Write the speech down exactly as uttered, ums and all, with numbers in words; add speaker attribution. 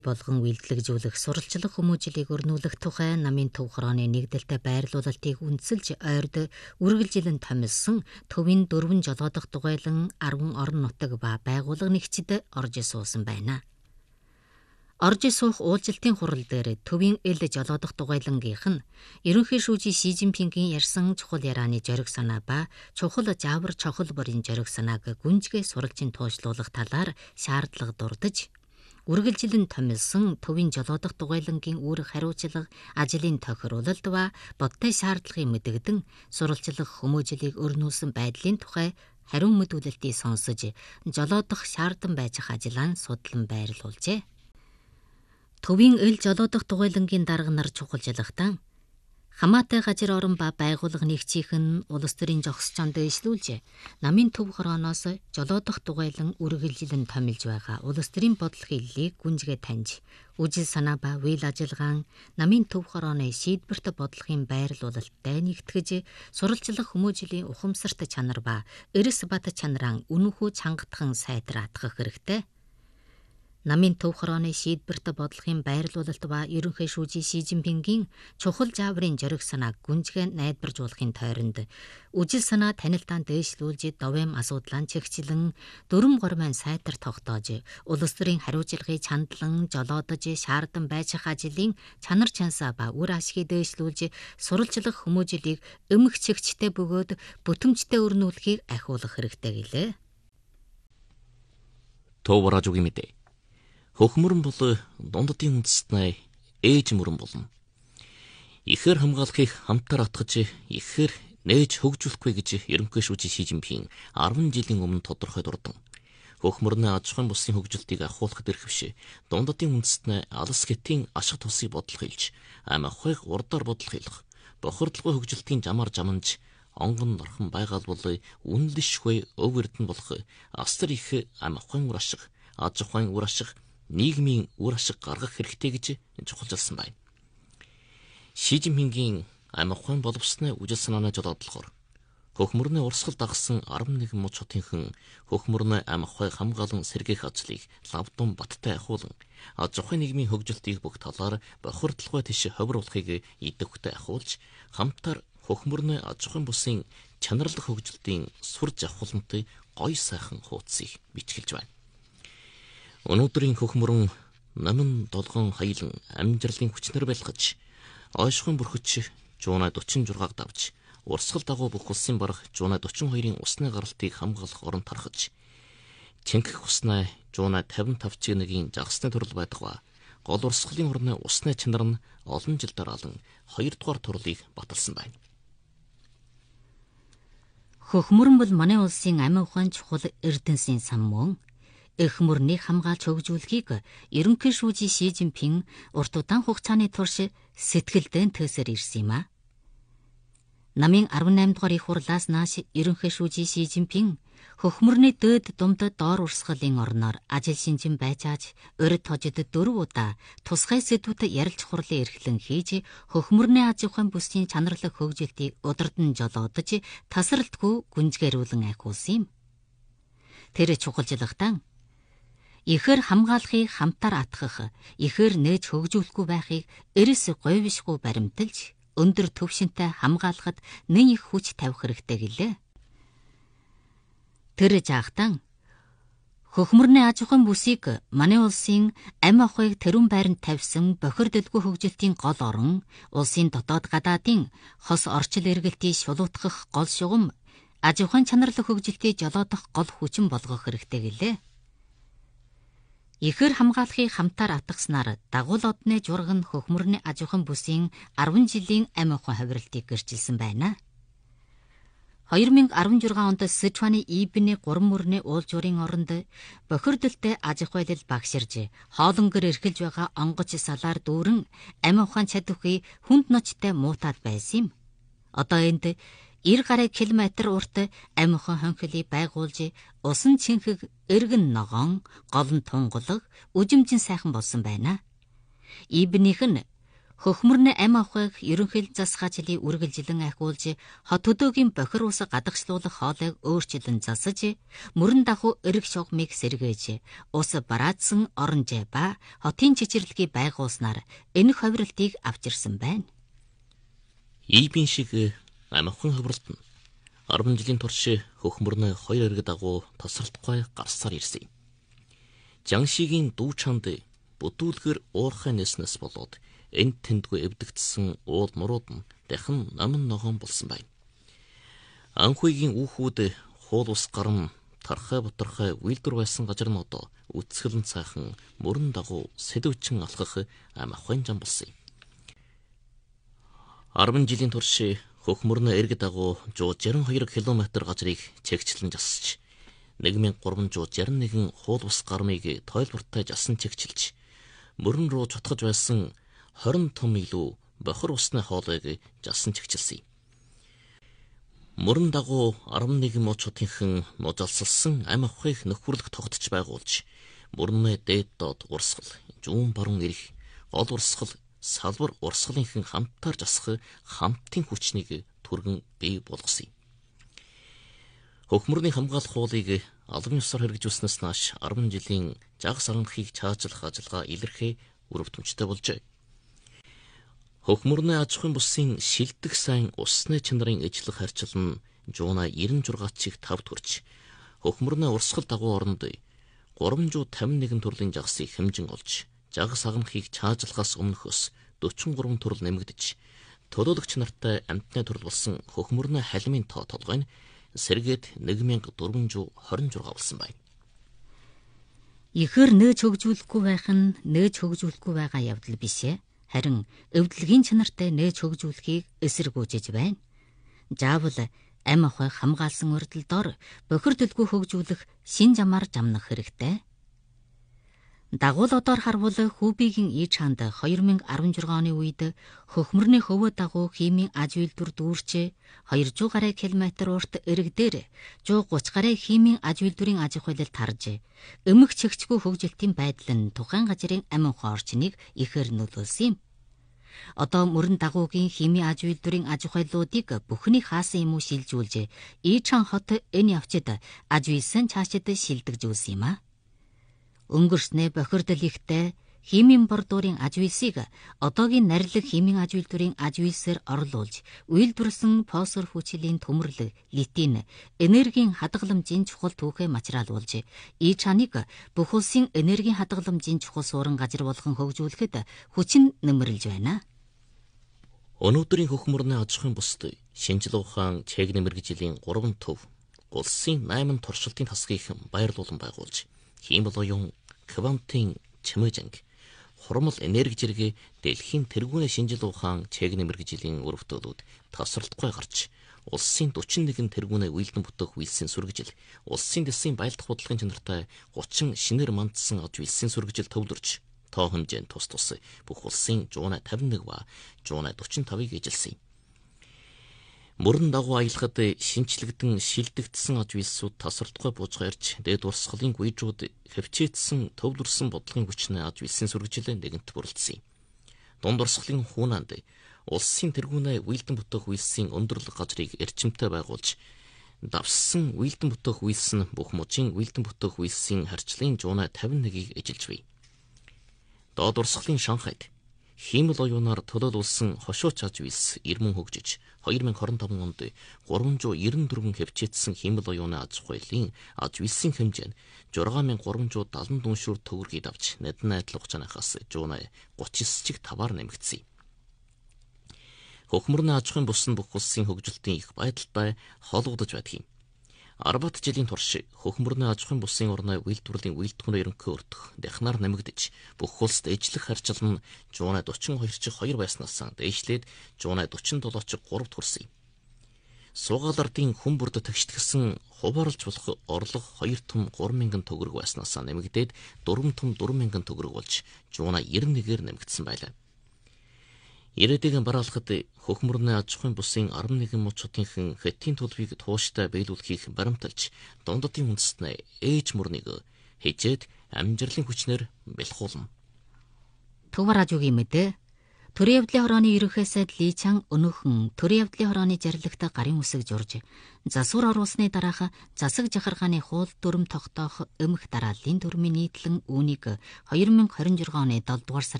Speaker 1: болгон үйлдэлжүүлэх суралцлах хүмүүжлийг өрнүүлэх тухай намын төв хорооны нэгдэлтэй байрлуулалтыг үндэслэж ойрд үргэлжилэн томилсон төвийн дөрвөн жолоодох дугуйлан арван орон нутаг ба байгууллага нэгчид орж суусан байна. Орж суух уулзалтын хурал дээр төвийн эл жолоодох дугуйлангийнх нь ерөнхий шүүжий Ши Жинпингийн ярьсан чухал ярианы зориг санаа ба чухал жавар чохол борын зориг санааг гүнзгий суралцын туушлуулах талаар шаардлага дурдж үргэлжилэн томилсон төвийн жолоодох дугуйлангийн үүрэг хариуцлага, ажлын тохируулалт ба бодтой шаардлагыг мэдэгдэн суралцлах хүмүүжлийг өрнүүлсэн байдлын тухай хариу мэдүүлэлтийг сонсож жолоодох шаардсан байчих ажлаа судлан байрлуулжээ. Төвийн эл жолоодох дугуйлангийн дарга нар чухалжлахтаа хамаатай газар орон ба байгууллага нэгцийнхэн улс төрийн зогсчонд дэвшлүүлж намын төв хорооноос жолоодох дугуйлан үргэлжилэн томилж байгаа улс төрийн бодол хэллийг гүнзгий таньж үжил санаа ба үйл ажиллагаан намын төв хорооны шийдвэрт бодлогын байрлуулалттай нэгтгэж суралцлах хүмүүжлийн ухамсарт чанар ба эрс бат чанараа үнэхүү чангатхан сайтраатгах хэрэгтэй. Намын төв хорооны шийдвэрт бодлогын байрлуулалт ба ерөнхий шүүжий Ши Жинпингийн чухал жаврын зориг санааг гүнзгий найдваржуулахын тойронд үжил санаа танилтаан дээшлүүлж довэм асуудлаа чигчлэн дөрвөн гормын сайтар тогтоож улс төрийн хариуцлагыг чандлан жолоодож шаардсан байчих ажлын чанар чансаа ба үр ашгийг дээшлүүлж суралцлах хүмүүжлийг өмг чигчтэй бөгөөд бүтэмжтэй өрнүүлэхийг ахиулах хэрэгтэй гэлээ.
Speaker 2: Төв радиогийн мэдээ. Хөхмөрөн бол дунддын үндэстнээ ээж мөрөн болно. Ихээр хамгаалахыг хамтаар атгаж, ихээр нээж хөгжүүлэхгүй гэж ерөнхий шүүжий Ши Жинпин арван жилийн өмнө тодорхой дурдан. Хөхмөрний аж ахуйн бүсийн хөгжилтийг ахиулахад эрхэвш, дунддын үндэстнээ алс гэтийн ашиг тусыг бодол хэлж, ам ахуйг урдаар бодол хэлэх, бохирдлогын хөгжилтийн жамаар жаманж, онгон норхон байгаал бол үнэлшгүй өв эрдэнэ болох астар их ам ахуйн үр ашиг, аж ахуйн үр ашиг, нийгмийн үр ашиг гаргах хэрэгтэй гэж чухалчилсан байна. Ши Жинпингийн ам ахуйн боловсны үжил санааны жолоодлогоор хөхмөрний урсгал дагсан арван нэгэн муж хотынхан хөхмөрний ам ахуй хамгаалан сэргээх ажлыг лавдун баттай ахиулан аж ахуйн нийгмийн хөгжилтийг бүх талаар бохирдлогоо тийш ховруулахыг идэвхтэй ахиулж хамтаар хөхмөрний аж ахуйн бүсийн чанарлах хөгжилтийн сур жавхлантай гой сайхан хуудсыг бичгэлж байна. Өнөөдрийн хөхмөрөн намын долгон хаялан амжирлын хүчнэр байлгаж, ойшхон бүрхэж жуунаа дөрвөн жургааг давж, урсгал дагуу бүх улсын барах жуунаа дөрвөн хоёрын усны гаралтыг хамгаалах орон тархаж, чингэх уснаа жуунаа тавин тавь чигийн жагсны төрөл байдаг ба, гол урсгалын орны усны чанар нь олон жил дараалан хоёрдугаар турлыг баталсан байна.
Speaker 1: Хөхмөрөн бол манай улсын ам ахуйн чухал эрдэнэсийн сан мөн. Эх мөрнийг хамгаалж хөгжүүлэхийг ерөнхий шүүжий Ши Жинпин урт удаан хугацааны турш сэтгэлдэн төсөр ирсэн юм а. Намын арван найм дугаар их хурлаас нааш ерөнхий шүүжий Ши Жинпин хөхмөрний дээд думд доор урсгалын орноор ажил шинжин байцааж урд хожид дөрв удаа тусгай сэдвүүдэд ярилж хурлын эрхлэн хийж хөхмөрний аж ахуйн бүсийн чанарлах хөгжилтийг удирдан жолоодож тасралтгүй гүнзгийрүүлэн ахиулсан юм. Тэр чухалжлахтаа ихээр хамгаалахыг хамтаар атгах, ихээр нээж хөгжүүлэхгүй байхыг эрс говьшгүй баримталж, өндөр төвшинтэй хамгаалахад нэн их хүч тавих хэрэгтэй гэлээ. Тэр жаахтан хөхмөрний аж ахуйн бүсийг манай улсын ам ахуйг тэрүүн байранд тавьсан бохирдолгүй хөгжилтийн гол орон, улсын дотоод гадаадын хос орчил эргэлтийг шулуутгах гол шугам, аж ахуйн чанарлах хөгжилтийг жолоодох гол хүчин болгох хэрэгтэй гэлээ. Ихээр хамгаалахыг хамтаар атгаснаар дагуул одны жураг нь хөхмөрний аж ахуйн бүсийн арван жилийн ам ахуйн хувиралтыг гэрчилсэн байна. две тысячи шестнадцать онд Сычуаны Ибэний гурван мөрний уулжуурын оронд бохирдолтой аж ахуйлал багширж, хоолонгор эрхэлж байгаа онгоч салаар дүүрэн ам ахуйн чадварыг хүнд ночтой муутаад байсан юм. Одоо энд эр гаруй километр урт ам ахуйн хонхилыг байгуулж, усан чинхэг эргэн ногоон, гол нь тунгалаг, үжимжин сайхан болсон байна. Ибнийх нь Хөхмөрний ам авахыг ерөнхийлөн засах ажлыг үргэлжилэн ахиулж, хот хөдөөгийн бохир ус гадагшлуулах хоолойг өөрчлөн засаж, мөрөн дагуу эрэг шугамыг сэргээж, ус бараадсан оронжээ ба хотын чичирлэгийг байгуулснаар энэ ховиролтыг авчирсан байна.
Speaker 2: Ийбийн шиг амархан ховролт нь арван жилийн турш хөхмөрний хоёр эрэг дагуу тасралтгүй гарсаар ирсэн. Жаншигийн дүү чанд бүдүүлгэр уурхай нэснэс болоод энд тэндгүй эвдэгдсэн уул мурууд нь дахин номон ногоон болсон байна. Анхүйгийн үүхүүд хуул ус гарам тархай бутархай үйлдвэр байсан газар нь одоо үцгэлэн цаахан мөрөн дагуу сэдвчин алхах ам ахын зам болсон. арван жилийн турш хөхмөрний эрэг дагуу one sixty-two километр газрыг чигчлэн засч one thousand three hundred sixty-one хуул ус гармыг тойлбортой жасан чигчилж мөрөн рүү чутгаж байсан twenty том илүү бохир усны хоолойг жасан чигчилсэн. Мөрөн дагуу eleven муучуудынхан нужалсалсан ам авахыг нөхөрлөх тогтч байгуулж мөрний дээд доод урсгал, зүүн баруун ирэх, гол урсгал, салбар урсгалынхан хамтаар жасах хамтын хүчнийг түргэн бий болгосон. Хөхмөрний хамгаалах хуулийг албан ёсоор хэрэгжүүлснээс нааш ten жилийн жагс аранхыг чаачлах ажиллагаа илэрхий өрөвдмжтэй болжээ. Хөхмөрний аж ахуйн бүсийн шилдэг сайн усны чанарын ижлэх харьцал нь жууна ninety-six чиг тавд хүрч хөхмөрний урсгал дагуу оронд three hundred fifty-one төрлийн жагсыг хэмжин олж жагс агамхыг чаажлахаас өмнөхөөс forty-three төрөл нэмэгдэж төлөөлөгч нартай амтны төрөл болсон хөхмөрний халимын тоо толгой нь сэргээд one thousand four hundred twenty-six болсон байна.
Speaker 1: Ихэр нээж хөгжүүлэхгүй байх нь нээж хөгжүүлэхгүй байгаа явдал биш ээ. Харин өвдлөгийн чанартай нээж хөгжүүлэхийг эсэргүүцэж байна. Заавал ам ахуйг хамгаалсан урдл дор бохир дэлгүү хөгжүүлэх шин замаар замнах хэрэгтэй. Дагуул одоор харвал Хүүбигийн ий чанд twenty sixteen оны үед хөхмөрний хөвөө дагуу химийн аж үйлдвэр дүүрч two hundred гаруй километр урт эрэг дээр one thirty гаруй химийн аж үйлдвэрийн аж ахуйлал тарж эмх чигчгүй хөгжилтийн байдал нь тухайн газрын амин хоорчныг ихээр нөлөөлсөн юм. Одоо мөрөн дагуугийн химийн аж үйлдвэрийн аж ахуйлуудыг бүхний хаасан юм уу шилжүүлж ий чан хот энэ явцад аж үйлсэн цаашид шилдэгжүүлсэн юм а. Өнгөрснөө бохирдол ихтэй химийн бордуурын аж үйлсийг одоогийн нарилэг химийн аж үйлдвэрийн аж үйлсээр орлуулж үйлдвэрлсэн фосфор хүчилийн төмөрлөг, литин, энергийн хадгаламжийн чухал түүхээ материалуулж ий чаныг бүх улсын энергийн хадгаламжийн чухал суурин газар болгон хөгжүүлэхэд хүчин нэмэрлэж байна.
Speaker 2: Өнөөдрийн хөхмөрний аж ахуйн бусд шинжлэх ухаан чег нэмэргжлийн three төв улсын eight туршилтын тасгийг байрлуулан байгуулж хиймэл оюун квантын чимээжинг хурмал энерги зэрэг дэлхийн тэргүүний шинжлэх ухаан чег нэмэргжлийн өрөвтөлүүд тасралтгүй гарч улсын forty-one тэргүүний үйлдэн бүтээх үйлсийн сүргэжил улсын дэсийн байлдах бодлогын чанартай thirty шинээр мандсан аж үйлсийн сүргэжил төвлөрч тоо хэмжээнд тус тус бүх улсын one fifty-one ба one forty-five-ыг эжилсэн. Мөрөн дагуу аялахад шинчлэгдэн шилдэгдсэн аж үйлсүүд тасралтгүй бууж гарч дээд урсгалын гүйжүүд хөвчээдсэн төвлөрсөн бодлогын хүчнээ аж үйлсийн сүргэжилээ нэгэнт бүрэлдсэн. Дунд урсгалын хуунанд улсын тэргүүнээ үйлдэн бүтээх үйлсийн өндөрлөг газрыг эрчимтэй байгуулж давссан үйлдэн бүтээх үйлс нь бүх мужийн үйлдэн бүтээх үйлсийн харьцлын one fifty-one-ыг эжилж бий. Доод урсгалын Шанхайд хиймэл оюунаар төлөөлүүлсэн хошууч аж үйлс ирмэн хөгжиж twenty twenty-five онд three ninety-four хөвчээдсэн хиймэл оюуны аж ахуйлын аж үйлсийн хэмжээ нь six thousand three hundred seventy-four шүр төгрөгийг авч надны адил хугацаанаас one thirty-nine чиг таваар нэмэгдсэн. Хөхмөрний аж ахуйн бус нь бүх улсын хөгжилтийн их байдалтай холбогдож байдаг юм. Арваад жилийн турш хөхмөрний аж ахуйн бусын орны үйлдвэрлэлийн үйлдвэрийн ерөнхий өртөх дахнаар нэмэгдэж бүх улсад ижлэх харьцал нь one forty-two чиг two байснаас дээшлээд one forty-seven чиг three хүрсэн. Суугаал ардын хүн бүрд тэгштгэсэн хуваарлж болох орлого two том three thousand төгрөг байснаас нэмэгдээд four том four thousand төгрөг болж one ninety-one-ээр нэмэгдсэн байлаа. Ирээдүйн бараалхад хөхмөрний аж ахуйн бусын eleven муучуудынхан хэтийн төлөвийг тууштай биелүүлэхийг баримталж дундадын үндэстнээ ээж мөрнийг хижээд амжилтын хүчнэр бэлхуулна.
Speaker 1: Төв радиогийн мэдээ Төрийн явдлын хорооны ерөнхий сайд Ли Чан өнөөхөн төрийн явдлын хорооны жаргалтай гарын үсэг журж засвар оруулсны дараах засаг жахаргааны хууль дүрм тогтоох өмнөх дарааллын дүрмийн нийтлэн үүнийг хоёр мянга хорин жургааны долдугаар